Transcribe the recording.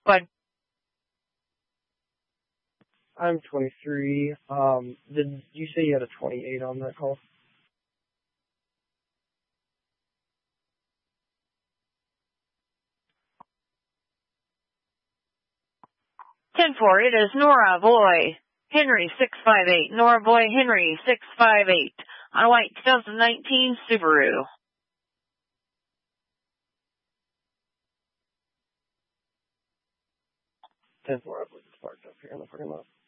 But I'm 23. Did you say you had a 28 on that call? Ten-4, it is Nora Boy Henry 658. Nora Boy Henry 658 on a white 2019 Subaru. 10-4, I believe it's parked up here in the parking lot.